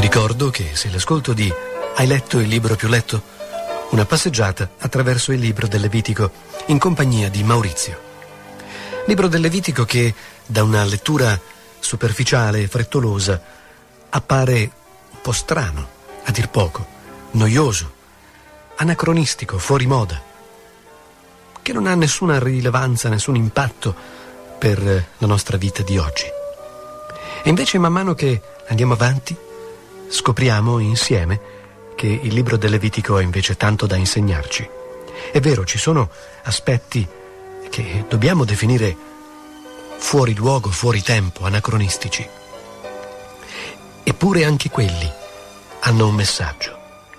ricordo che se l'ascolto di Hai letto il libro più letto? Una passeggiata attraverso il libro del Levitico in compagnia di Maurizio. Libro del Levitico che da una lettura superficiale e frettolosa appare un po' strano, a dir poco, noioso, anacronistico, fuori moda, che non ha nessuna rilevanza, nessun impatto per la nostra vita di oggi. E invece man mano che andiamo avanti scopriamo insieme che il libro del Levitico ha invece tanto da insegnarci. È vero, ci sono aspetti che dobbiamo definire fuori luogo, fuori tempo, anacronistici. Eppure anche quelli hanno un messaggio.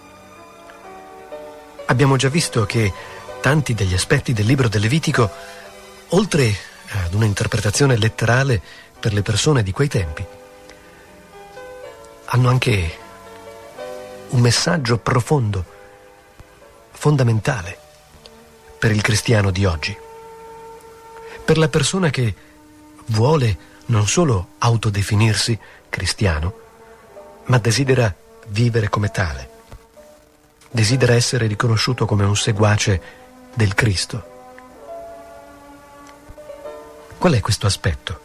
Abbiamo già visto che tanti degli aspetti del libro del Levitico, oltre ad una interpretazione letterale per le persone di quei tempi, hanno anche un messaggio profondo, fondamentale per il cristiano di oggi, per la persona che vuole non solo autodefinirsi cristiano, ma desidera vivere come tale, desidera essere riconosciuto come un seguace del Cristo. Qual è questo aspetto?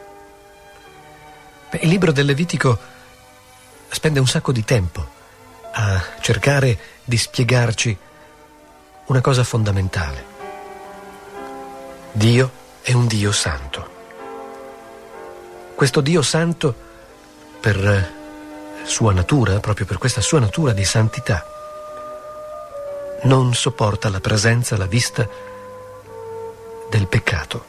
Il libro del Levitico spende un sacco di tempo a cercare di spiegarci una cosa fondamentale. Dio è un Dio santo. Questo Dio santo, per sua natura, proprio per questa sua natura di santità, non sopporta la presenza, la vista del peccato.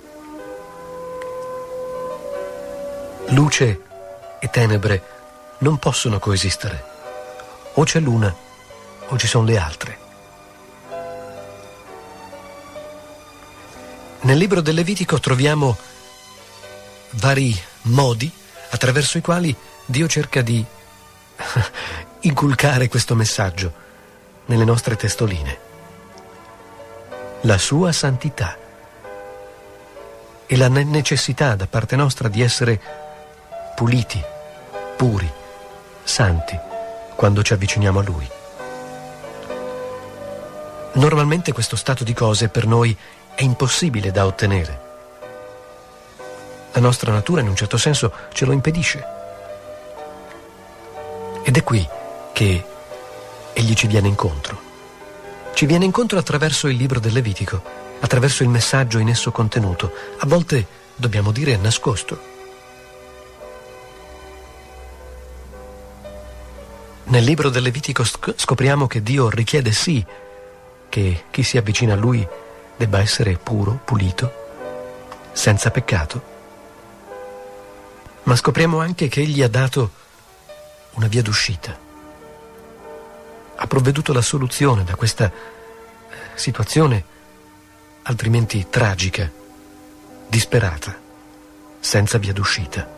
Luce e tenebre non possono coesistere. O c'è l'una o ci sono le altre. Nel libro del Levitico troviamo vari modi attraverso i quali Dio cerca di inculcare questo messaggio nelle nostre testoline. La sua santità e la necessità da parte nostra di essere puliti, puri, santi quando ci avviciniamo a Lui. Normalmente questo stato di cose per noi è impossibile da ottenere. La nostra natura in un certo senso ce lo impedisce. Ed è qui che Egli ci viene incontro. Ci viene incontro attraverso il libro del Levitico, attraverso il messaggio in esso contenuto, a volte dobbiamo dire nascosto. Nel libro del Levitico scopriamo che Dio richiede sì che chi si avvicina a Lui debba essere puro, pulito, senza peccato, ma scopriamo anche che Egli ha dato una via d'uscita, ha provveduto la soluzione da questa situazione altrimenti tragica, disperata, senza via d'uscita.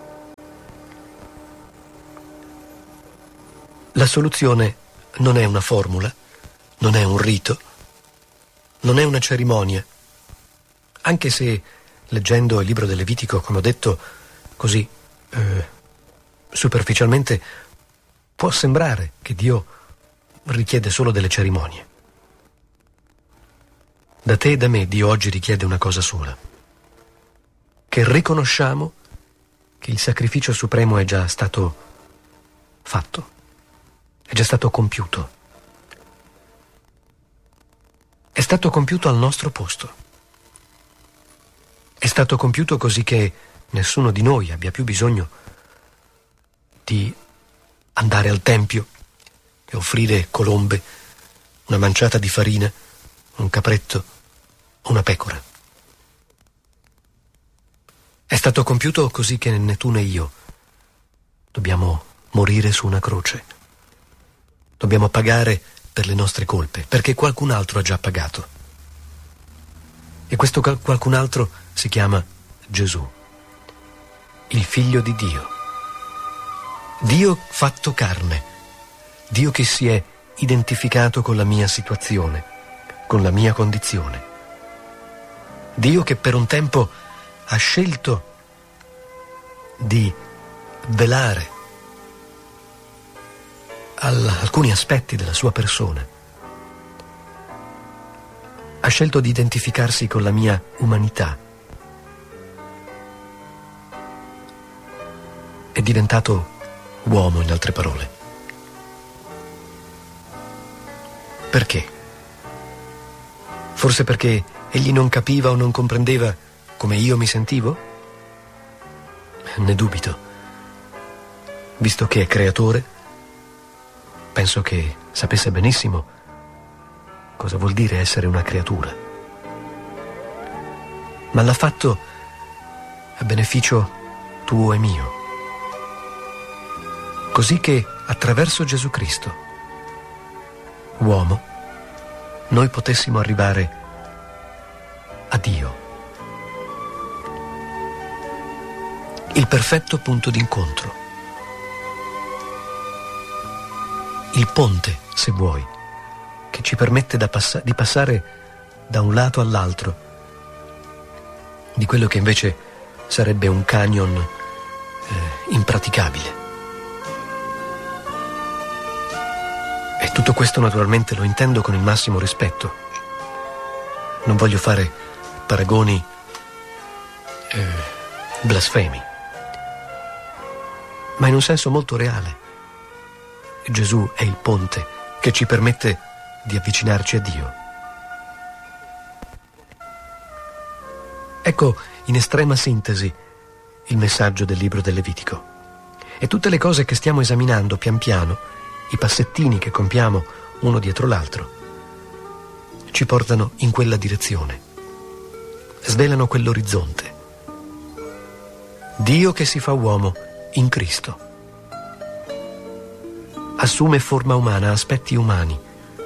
La soluzione non è una formula, non è un rito, non è una cerimonia, anche se leggendo il libro del Levitico, come ho detto, così superficialmente può sembrare che Dio richiede solo delle cerimonie. Da te e da me Dio oggi richiede una cosa sola: che riconosciamo che il sacrificio supremo è già stato fatto, è già stato compiuto. È stato compiuto al nostro posto. È stato compiuto così che nessuno di noi abbia più bisogno di andare al tempio e offrire colombe, una manciata di farina, un capretto, una pecora. È stato compiuto così che né tu né io dobbiamo morire su una croce. Dobbiamo pagare per le nostre colpe, perché qualcun altro ha già pagato. E questo qualcun altro si chiama Gesù, il Figlio di Dio. Dio fatto carne, Dio che si è identificato con la mia situazione, con la mia condizione. Dio che per un tempo ha scelto di velare alcuni aspetti della sua persona. Ha scelto di identificarsi con la mia umanità. È diventato uomo, in altre parole. Perché? Forse perché egli non capiva o non comprendeva come io mi sentivo? Ne dubito. Visto che è creatore, penso che sapesse benissimo cosa vuol dire essere una creatura. Ma l'ha fatto a beneficio tuo e mio. Così che attraverso Gesù Cristo, uomo, noi potessimo arrivare a Dio. Il perfetto punto d'incontro. Il ponte, se vuoi, che ci permette di passare da un lato all'altro di quello che invece sarebbe un canyon impraticabile. E tutto questo naturalmente lo intendo con il massimo rispetto. Non voglio fare paragoni blasfemi, ma in un senso molto reale. Gesù è il ponte che ci permette di avvicinarci a Dio. Ecco, in estrema sintesi, il messaggio del libro del Levitico. E tutte le cose che stiamo esaminando pian piano, i passettini che compiamo uno dietro l'altro, ci portano in quella direzione. Svelano quell'orizzonte. Dio che si fa uomo in Cristo. Assume forma umana, aspetti umani.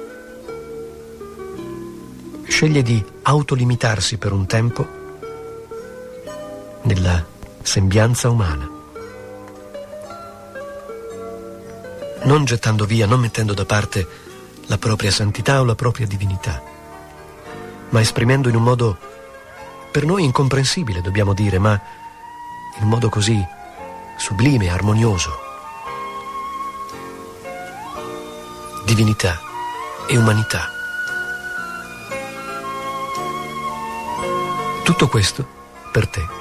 Sceglie di autolimitarsi per un tempo nella sembianza umana. Non gettando via, non mettendo da parte la propria santità o la propria divinità, ma esprimendo in un modo per noi incomprensibile, dobbiamo dire, ma in un modo così sublime, armonioso, divinità e umanità. Tutto questo per te.